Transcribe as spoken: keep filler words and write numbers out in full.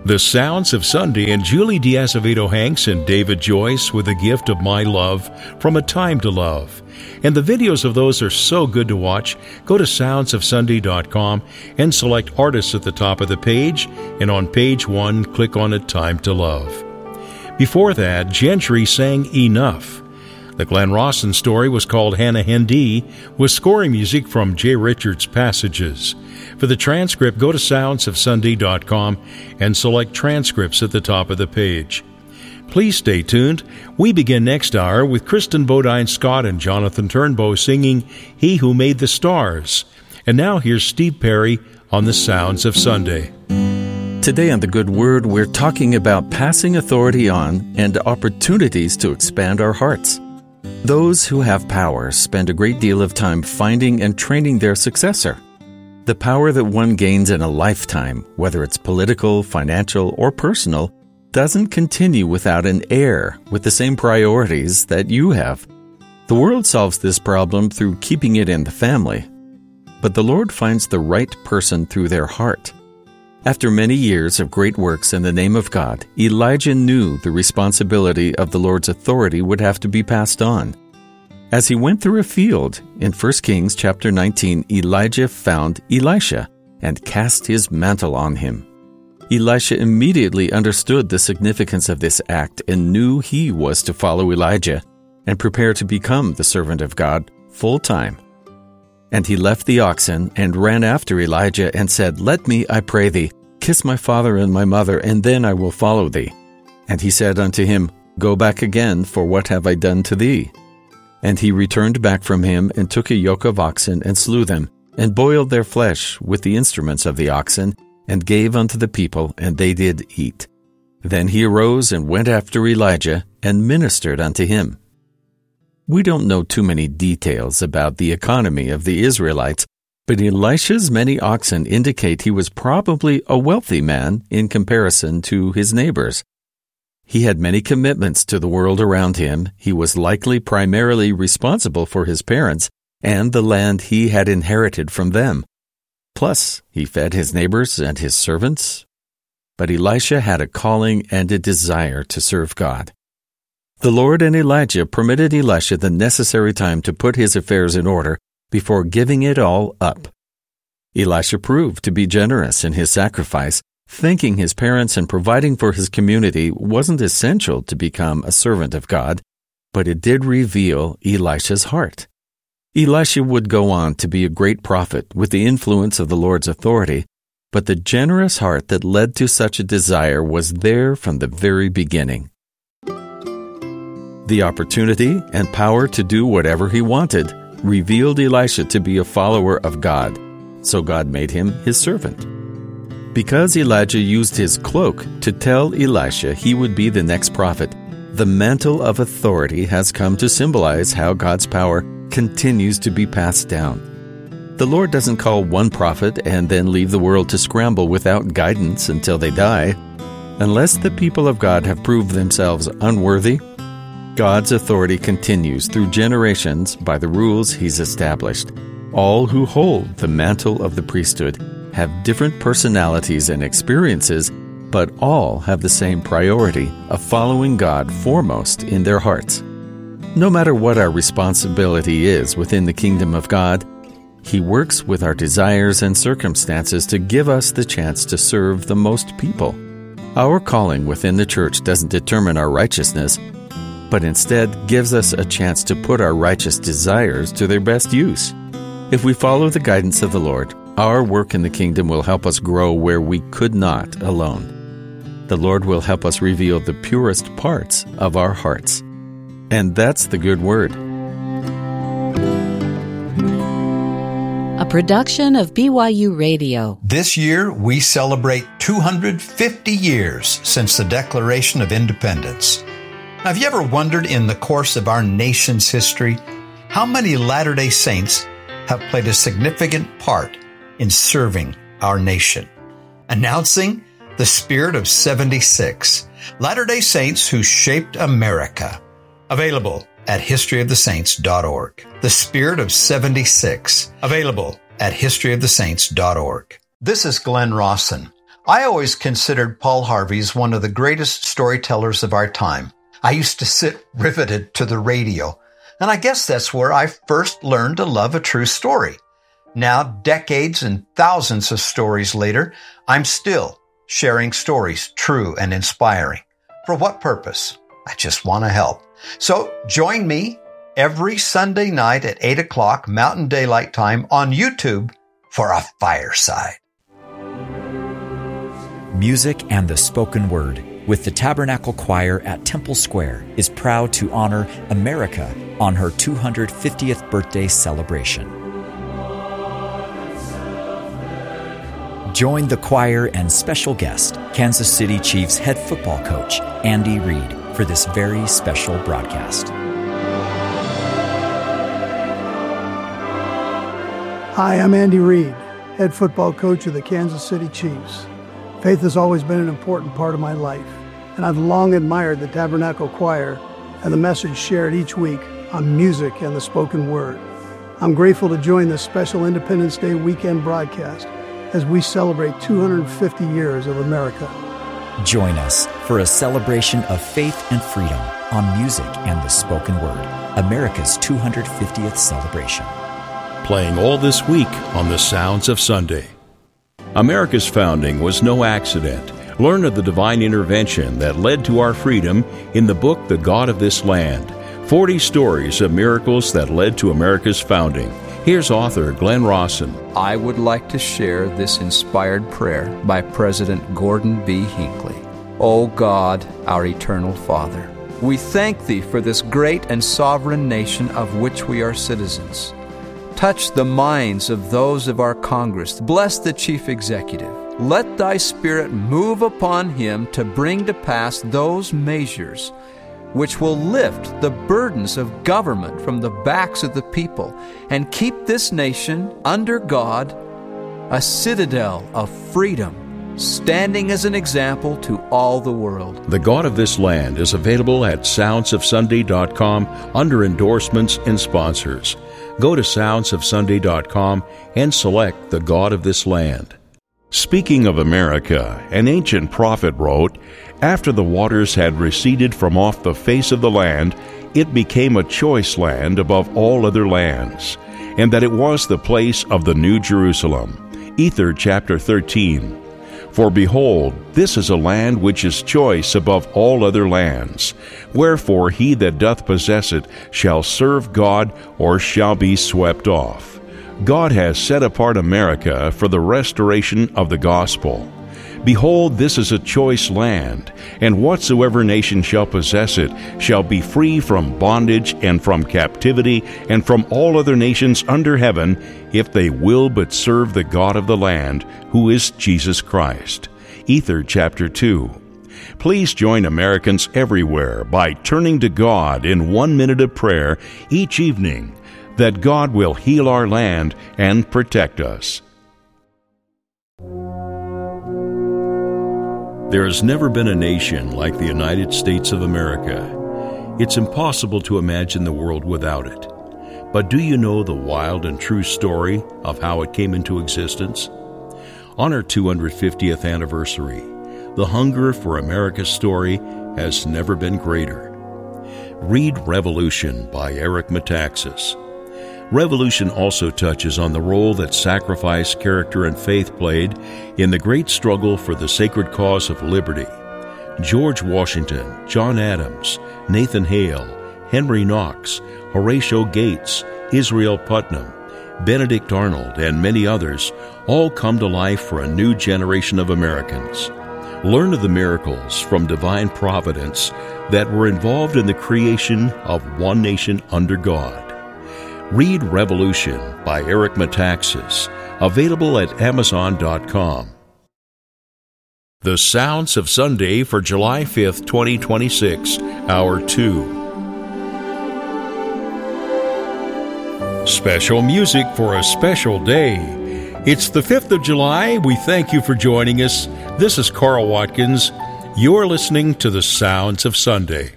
The Sounds of Sunday and Julie Diazevedo Hanks and David Joyce with a gift of My Love from A Time to Love. And the videos of those are so good to watch. Go to sounds of sunday dot com and select Artists at the top of the page, and on page one, click on A Time to Love. Before that, Gentry sang Enough. The Glenn Rawson story was called Hannah Hendee, with scoring music from Jay Richards' Passages. For the transcript, go to sounds of sunday dot com and select Transcripts at the top of the page. Please stay tuned. We begin next hour with Kristen Bodine Scott and Jonathan Turnbow singing He Who Made the Stars. And now here's Steve Perry on the Sounds of Sunday. Today on The Good Word, we're talking about passing authority on and opportunities to expand our hearts. Those who have power spend a great deal of time finding and training their successor. The power that one gains in a lifetime, whether it's political, financial, or personal, doesn't continue without an heir with the same priorities that you have. The world solves this problem through keeping it in the family, but the Lord finds the right person through their heart. After many years of great works in the name of God, Elijah knew the responsibility of the Lord's authority would have to be passed on. As he went through a field, in First Kings chapter nineteen, Elijah found Elisha and cast his mantle on him. Elisha immediately understood the significance of this act and knew he was to follow Elijah and prepare to become the servant of God full time. And he left the oxen and ran after Elijah and said, "Let me, I pray thee, kiss my father and my mother, and then I will follow thee." And he said unto him, "Go back again, for what have I done to thee?" And he returned back from him and took a yoke of oxen and slew them, and boiled their flesh with the instruments of the oxen, and gave unto the people, and they did eat. Then he arose and went after Elijah, and ministered unto him. We don't know too many details about the economy of the Israelites, but Elisha's many oxen indicate he was probably a wealthy man in comparison to his neighbors. He had many commitments to the world around him. He was likely primarily responsible for his parents and the land he had inherited from them. Plus, he fed his neighbors and his servants. But Elisha had a calling and a desire to serve God. The Lord and Elijah permitted Elisha the necessary time to put his affairs in order before giving it all up. Elisha proved to be generous in his sacrifice, thanking his parents and providing for his community wasn't essential to become a servant of God, but it did reveal Elisha's heart. Elisha would go on to be a great prophet with the influence of the Lord's authority, but the generous heart that led to such a desire was there from the very beginning. The opportunity and power to do whatever he wanted revealed Elisha to be a follower of God, so God made him his servant. Because Elijah used his cloak to tell Elisha he would be the next prophet, the mantle of authority has come to symbolize how God's power continues to be passed down. The Lord doesn't call one prophet and then leave the world to scramble without guidance until they die. Unless the people of God have proved themselves unworthy, God's authority continues through generations by the rules He's established. All who hold the mantle of the priesthood have different personalities and experiences, but all have the same priority of following God foremost in their hearts. No matter what our responsibility is within the kingdom of God, He works with our desires and circumstances to give us the chance to serve the most people. Our calling within the church doesn't determine our righteousness, but instead gives us a chance to put our righteous desires to their best use. If we follow the guidance of the Lord, our work in the kingdom will help us grow where we could not alone. The Lord will help us reveal the purest parts of our hearts. And that's the good word. A production of B Y U Radio. This year, we celebrate two hundred fifty years since the Declaration of Independence. Now, have you ever wondered in the course of our nation's history how many Latter-day Saints have played a significant part in serving our nation? Announcing the Spirit of seventy-six, Latter-day Saints who shaped America. Available at history of the saints dot org. The Spirit of seventy-six. Available at history of the saints dot org. This is Glenn Rawson. I always considered Paul Harvey as one of the greatest storytellers of our time. I used to sit riveted to the radio, and I guess that's where I first learned to love a true story. Now, decades and thousands of stories later, I'm still sharing stories true and inspiring. For what purpose? I just want to help. So join me every Sunday night at eight o'clock Mountain Daylight Time on YouTube for a fireside. Music and the Spoken Word with the Tabernacle Choir at Temple Square is proud to honor America on her two hundred fiftieth birthday celebration. Join the choir and special guest, Kansas City Chiefs head football coach Andy Reid, for this very special broadcast. Hi, I'm Andy Reid, head football coach of the Kansas City Chiefs. Faith has always been an important part of my life, and I've long admired the Tabernacle Choir and the message shared each week on music and the spoken word. I'm grateful to join this special Independence Day weekend broadcast as we celebrate two hundred fifty years of America. Join us for a celebration of faith and freedom on music and the spoken word, America's two hundred fiftieth celebration. Playing all this week on the Sounds of Sunday. America's founding was no accident. Learn of the divine intervention that led to our freedom in the book The God of This Land. forty stories of miracles that led to America's founding. Here's author Glenn Rawson. I would like to share this inspired prayer by President Gordon B. Hinckley. O God, our eternal Father, we thank Thee for this great and sovereign nation of which we are citizens. Touch the minds of those of our Congress. Bless the Chief Executive. Let Thy Spirit move upon him to bring to pass those measures which will lift the burdens of government from the backs of the people and keep this nation under God, a citadel of freedom, standing as an example to all the world. The God of This Land is available at sounds of sunday dot com under endorsements and sponsors. Go to sounds of sunday dot com and select The God of This Land. Speaking of America, an ancient prophet wrote, "After the waters had receded from off the face of the land, it became a choice land above all other lands, and that it was the place of the New Jerusalem." Ether chapter thirteen. For behold, this is a land which is choice above all other lands. Wherefore he that doth possess it shall serve God, or shall be swept off. God has set apart America for the restoration of the gospel. Behold, this is a choice land, and whatsoever nation shall possess it shall be free from bondage and from captivity and from all other nations under heaven, if they will but serve the God of the land, who is Jesus Christ. Ether chapter two. Please join Americans everywhere by turning to God in one minute of prayer each evening, that God will heal our land and protect us. There has never been a nation like the United States of America. It's impossible to imagine the world without it. But do you know the wild and true story of how it came into existence? On our two hundred fiftieth anniversary, the hunger for America's story has never been greater. Read Revolution by Eric Metaxas. Revolution also touches on the role that sacrifice, character, and faith played in the great struggle for the sacred cause of liberty. George Washington, John Adams, Nathan Hale, Henry Knox, Horatio Gates, Israel Putnam, Benedict Arnold, and many others all come to life for a new generation of Americans. Learn of the miracles from divine providence that were involved in the creation of one nation under God. Read Revolution by Eric Metaxas, available at amazon dot com. The Sounds of Sunday for July fifth, twenty twenty-six, Hour two. Special music for a special day. It's the fifth of July. We thank you for joining us. This is Carl Watkins. You're listening to The Sounds of Sunday.